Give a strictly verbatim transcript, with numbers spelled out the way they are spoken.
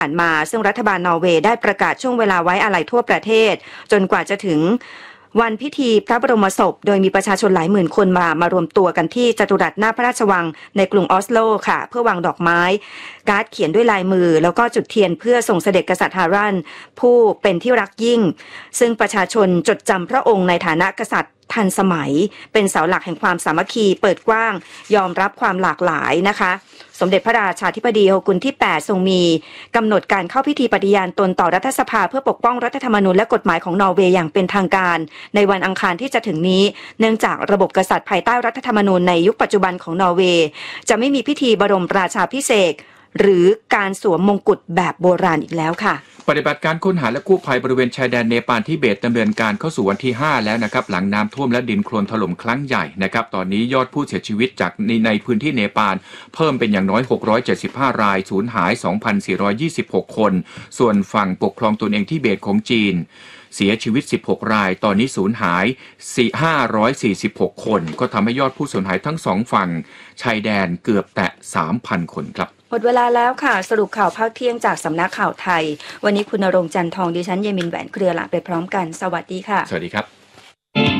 ผ่านมาซึ่งรัฐบาลนอร์เวย์ได้ประกาศช่วงเวลาไว้อาลัยทั่วประเทศจนกว่าจะถึงวันพิธีพระบรมศพโดยมีประชาชนหลายหมื่นคนมามารวมตัวกันที่จัตุรัสหน้าพระราชวังในกรุงออสโลค่ะเพื่อวางดอกไม้การ์ดเขียนด้วยลายมือแล้วก็จุดเทียนเพื่อส่งเสด็จกษัตริย์ฮารันผู้เป็นที่รักยิ่งซึ่งประชาชนจดจำพระองค์ในฐานะกษัตริย์ทันสมัยเป็นเสาหลักแห่งความสามัคคีเปิดกว้างยอมรับความหลากหลายนะคะสมเด็จพระราชาธิบดีโฮกุนที่แปดทรงมีกำหนดการเข้าพิธีปฏิญาณตนต่อรัฐสภาเพื่อปกป้องรัฐธรรมนูญและกฎหมายของนอร์เวย์อย่างเป็นทางการในวันอังคารที่จะถึงนี้เนื่องจากระบบกษัตริย์ภายใต้รัฐธรรมนูญในยุคปัจจุบันของนอร์เวย์จะไม่มีพิธีบรมราชาภิเษกหรือการสวมมงกุฎแบบโบราณอีกแล้วค่ะปฏิบัติการค้นหาและกู้ภัยบริเวณชายแดนเนปาลทิเบตดำเนินการเข้าสู่วันที่ห้าแล้วนะครับหลังน้ำท่วมและดินโคลนถล่มครั้งใหญ่นะครับตอนนี้ยอดผู้เสียชีวิตจากในในพื้นที่เนปาลเพิ่มเป็นอย่างน้อยหกร้อยเจ็ดสิบห้ารายสูญหาย สองพันสี่ร้อยยี่สิบหก คนส่วนฝั่งปกครองตนเองทิเบตของจีนเสียชีวิตสิบหกรายตอนนี้สูญหายห้าร้อยสี่สิบหกคนก็ทำให้ยอดผู้สูญหายทั้งสองฝั่งชายแดนเกือบแตะ สามพัน คนครับหมดเวลาแล้วค่ะสรุปข่าวภาคเที่ยงจากสำนักข่าวไทยวันนี้คุณณรงค์จันทองดิฉันเยมินแหวนเครือลาไปพร้อมกันสวัสดีค่ะสวัสดีครับ